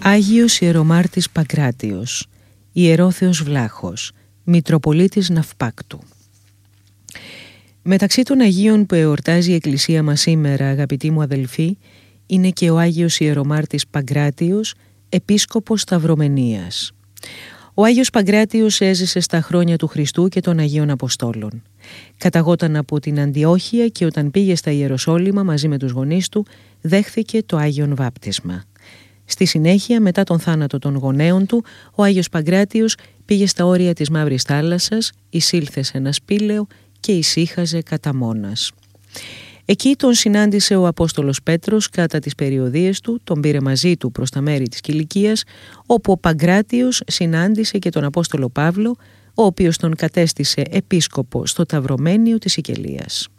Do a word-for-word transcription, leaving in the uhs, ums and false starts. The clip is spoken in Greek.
Άγιος Ιερομάρτης Παγκράτιος, Ιερόθεος Βλάχος, Μητροπολίτης Ναυπάκτου. Μεταξύ των Αγίων που εορτάζει η Εκκλησία μας σήμερα, αγαπητοί μου αδελφοί, είναι και ο Άγιος Ιερομάρτης Παγκράτιος, Επίσκοπος Σταυρομενίας. Ο Άγιος Παγκράτιος έζησε στα χρόνια του Χριστού και των Αγίων Αποστόλων. Καταγόταν από την Αντιόχεια και όταν πήγε στα Ιεροσόλυμα μαζί με τους γονείς του, δέχθηκε το Άγιον Βάπτισμα. Στη συνέχεια, μετά τον θάνατο των γονέων του, ο Άγιος Παγκράτιος πήγε στα όρια της Μαύρης Θάλασσας, εισήλθε σε ένα σπήλαιο και ησύχαζε κατά μόνας. Εκεί τον συνάντησε ο Απόστολος Πέτρος κατά τις περιοδίες του, τον πήρε μαζί του προς τα μέρη της Κιλικίας, όπου ο Παγκράτιος συνάντησε και τον Απόστολο Παύλο, ο οποίος τον κατέστησε επίσκοπο στο Ταυρομένιο της Σικελίας.